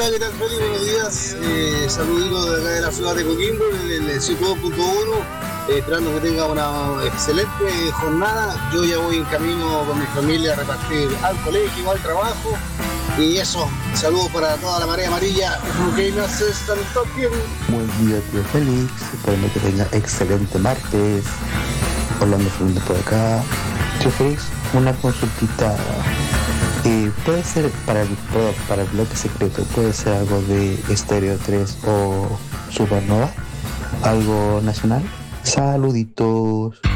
¿qué tal, Feli? Buenos días. Saludito de acá de la ciudad de Coquimbo, en el 102.1. Esperando que tenga una excelente jornada. Yo ya voy en camino con mi familia a repartir al colegio, al trabajo. Y eso, saludos para toda la marea amarilla. Que nos están toquen. Buen día, tío Félix. Esperando que tenga excelente martes. Hablando Fernando por acá. Tío Félix, una consultita. Puede ser para el bloque secreto, puede ser algo de Estéreo 3 o Supernova, algo nacional. Saluditos.